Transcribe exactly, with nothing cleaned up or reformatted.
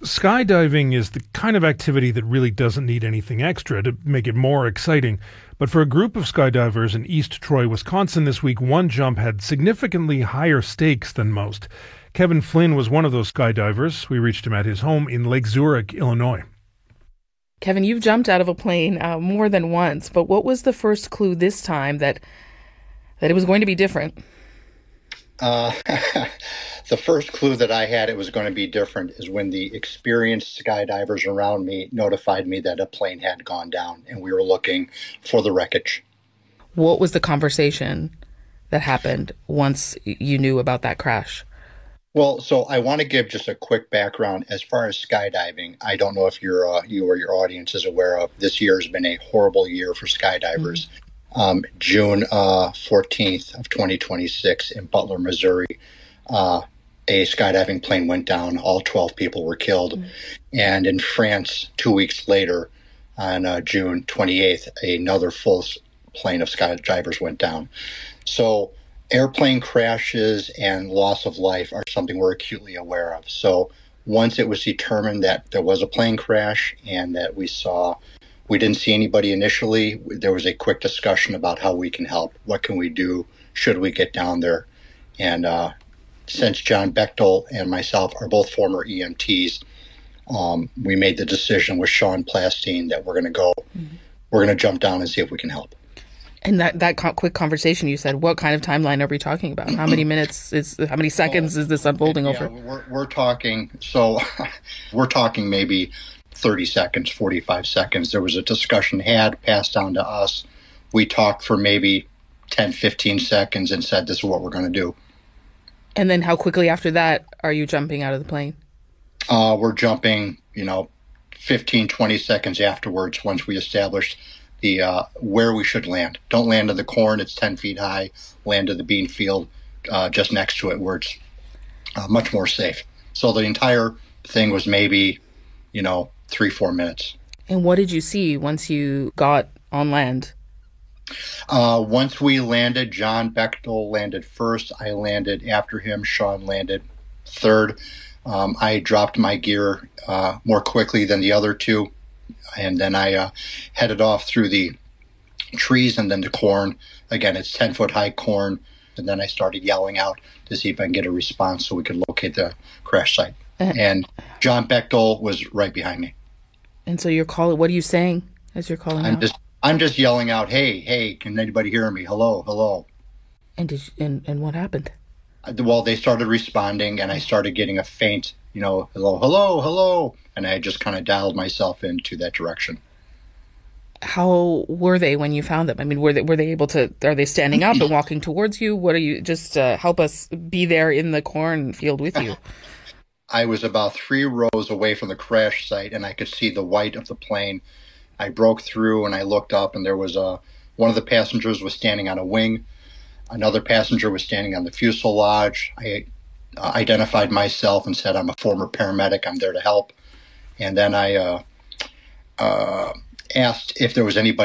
skydiving is the kind of activity that really doesn't need anything extra to make it more exciting. But for a group of skydivers in East Troy, Wisconsin this week, one jump had significantly higher stakes than most. Kevin Flynn was one of those skydivers. We reached him at his home in Lake Zurich, Illinois. Kevin, you've jumped out of a plane uh, more than once, but what was the first clue this time that that it was going to be different? Uh, the first clue that I had it was going to be different is when the experienced skydivers around me notified me that a plane had gone down and we were looking for the wreckage. What was the conversation that happened once you knew about that crash? Well, so I want to give just a quick background as far as skydiving. I don't know if you're, uh, you or your audience is aware of, this year has been a horrible year for skydivers. Mm-hmm. Um, June uh, fourteenth of twenty twenty-six in Butler, Missouri, uh, a skydiving plane went down. All twelve people were killed. Mm-hmm. And in France, two weeks later, on uh, June twenty-eighth, another full plane of skydivers went down. So airplane crashes and loss of life are something we're acutely aware of. So once it was determined that there was a plane crash and that we saw, we didn't see anybody initially, there was a quick discussion about how we can help. What can we do? Should we get down there? And uh, since John Bechtel and myself are both former E M Ts, um, we made the decision with Sean Plastine that we're going to go, mm-hmm. we're going to jump down and see if we can help. And that, that co- quick conversation you said, what kind of timeline are we talking about? How many minutes is, how many seconds is this unfolding yeah, over? We're, we're talking, so we're talking maybe thirty seconds, forty-five seconds. There was a discussion had, passed down to us. We talked for maybe ten, fifteen seconds and said, this is what we're going to do. And then how quickly after that are you jumping out of the plane? Uh, we're jumping, you know, fifteen, twenty seconds afterwards once we established the uh, where we should land. Don't land in the corn. It's ten feet high. Land in the bean field uh, just next to it where it's uh, much more safe. So the entire thing was maybe, you know, three, four minutes. And what did you see once you got on land? Uh, once we landed, John Bechtel landed first. I landed after him. Sean landed third. Um, I dropped my gear uh, more quickly than the other two. And then I uh, headed off through the trees and then the corn. Again, it's ten-foot high corn. And then I started yelling out to see if I can get a response so we could locate the crash site. Uh, and John Bechtel was right behind me. And so you're calling, what are you saying as you're calling I'm out? Just, I'm just yelling out, hey, hey, can anybody hear me? Hello, hello. And, did you, and, and what happened? Well, they started responding, and I started getting a faint, you know, hello, hello, hello. And I just kind of dialed myself into that direction. How were they when you found them? I mean, were they, were they able to, are they standing up and walking towards you? What are you, just uh, help us be there in the cornfield with you. I was about three rows away from the crash site, and I could see the white of the plane. I broke through, and I looked up, and there was a, one of the passengers was standing on a wing. Another passenger was standing on the fuselage. I uh, identified myself and said, I'm a former paramedic. I'm there to help. And then I uh, uh, asked if there was anybody